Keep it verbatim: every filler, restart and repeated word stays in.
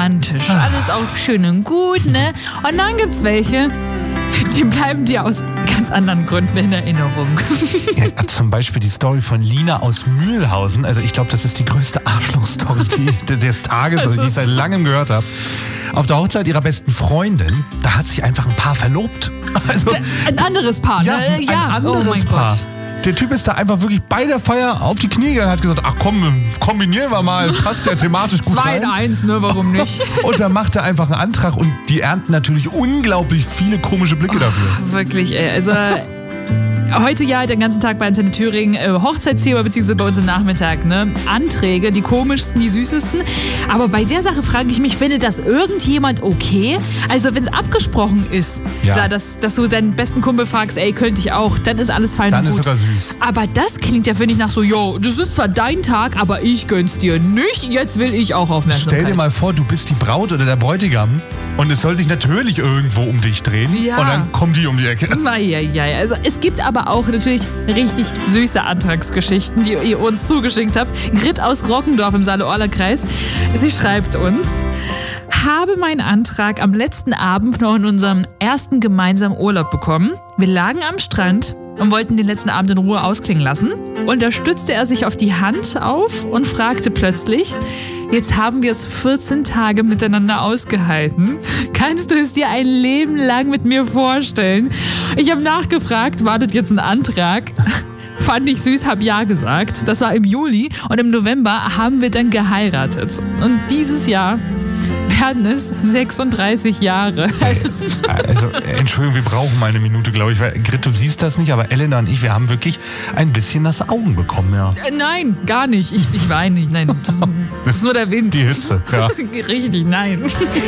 romantisch. Alles auch schön und gut, ne? Und dann gibt's welche, die bleiben dir aus ganz anderen Gründen in Erinnerung. Ja, zum Beispiel die Story von Lina aus Mühlhausen. Also ich glaube, das ist die größte Arschloch-Story die, des Tages, also die ich seit langem gehört habe. Auf der Hochzeit ihrer besten Freundin, da hat sich einfach ein Paar verlobt. Also, ein anderes Paar, ja, ne? Ja, ein anderes oh mein Paar. Gott. Der Typ ist da einfach wirklich bei der Feier auf die Knie gegangen und hat gesagt, ach komm, kombinieren wir mal, passt ja thematisch gut Zwei in rein. eins, ne? Warum nicht? Und dann macht er einfach einen Antrag und die ernten natürlich unglaublich viele komische Blicke dafür. Wirklich, ey. Also heute ja den ganzen Tag bei Antenne Thüringen äh, Hochzeitsthema, beziehungsweise bei uns im Nachmittag, ne? Anträge, die komischsten, die süßesten. Aber bei der Sache frage ich mich, findet das irgendjemand okay? Also wenn es abgesprochen ist, Ja. ja, dass, dass du deinen besten Kumpel fragst, ey, könnte ich auch, dann ist alles fein Dann und ist gut. sogar süß. Aber das klingt ja, finde ich, nach so, yo, das ist zwar dein Tag, aber ich gönn's dir nicht, jetzt will ich auch Aufmerksamkeit. Stell dir mal vor, du bist die Braut oder der Bräutigam und es soll sich natürlich irgendwo um dich drehen Ja. und dann kommen die um die Ecke. Eieiei. Also es gibt aber auch natürlich richtig süße Antragsgeschichten, die ihr uns zugeschickt habt. Grit aus Rockendorf im Saale-Orla-Kreis. Sie schreibt uns: Habe meinen Antrag am letzten Abend noch in unserem ersten gemeinsamen Urlaub bekommen. Wir lagen am Strand und wollten den letzten Abend in Ruhe ausklingen lassen. Und da stützte er sich auf die Hand auf und fragte plötzlich: Jetzt haben wir es vierzehn Tage miteinander ausgehalten. Kannst du es dir ein Leben lang mit mir vorstellen? Ich habe nachgefragt, wartet jetzt ein Antrag? Fand ich süß, hab ja gesagt. Das war im Juli und im November haben wir dann geheiratet. Und dieses Jahr werden es sechsunddreißig Jahre. Also, Also, Entschuldigung, wir brauchen mal eine Minute, glaube ich. Weil, Grit, du siehst das nicht, aber Elena und ich, wir haben wirklich ein bisschen nasse Augen bekommen, ja. äh, nein, gar nicht. Ich, ich weine nicht. Nein, das, das ist nur der Wind. Die Hitze, ja. Richtig, nein.